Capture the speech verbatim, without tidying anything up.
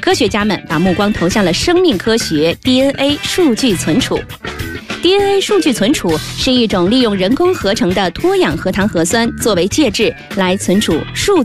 科学家们把目光投向了生命科学 D N A 数据存储。D N A 数据存储是一种利用人工合成的脱氧核糖核酸作为介质来存储数